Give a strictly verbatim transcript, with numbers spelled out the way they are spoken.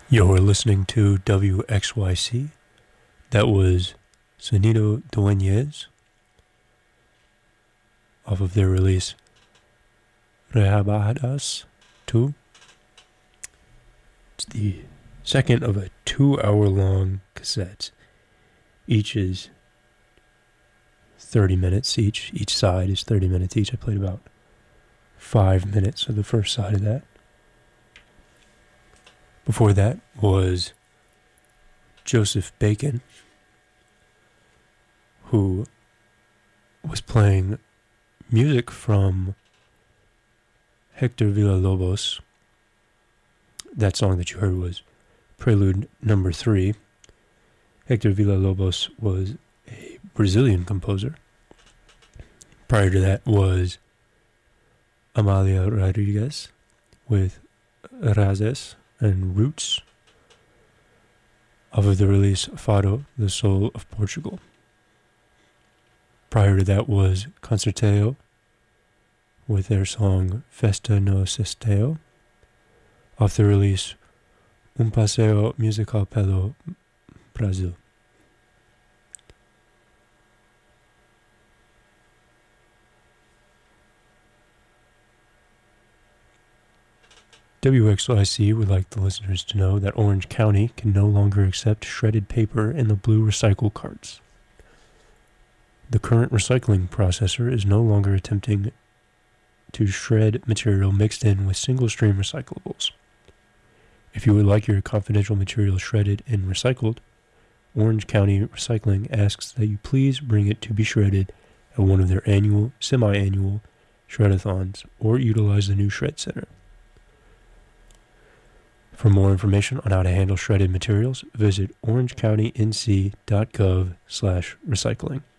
You're listening to W X Y C. That was Sonido Dueñez off of their release Rehabadas two. It's the second of a two-hour-long cassette. Each is thirty minutes each. Each side is thirty minutes each. I played about five minutes of the first side of that. Before that was Joseph Bacon, who was playing music from Hector Villalobos. That song that you heard was Prelude Number Three. Hector Villalobos was a Brazilian composer. Prior to that was Amalia Rodriguez with Razes and Roots off of the release Fado, the Soul of Portugal. Prior to that was Concerteo with their song Festa no Sesteo off the release Un Paseo Musical pelo Brasil. W X Y C would like the listeners to know that Orange County can no longer accept shredded paper in the blue recycle carts. The current recycling processor is no longer attempting to shred material mixed in with single-stream recyclables. If you would like your confidential material shredded and recycled, Orange County Recycling asks that you please bring it to be shredded at one of their annual, semi-annual shredathons or utilize the new Shred Center. For more information on how to handle shredded materials, visit orange county n c dot gov slash recycling.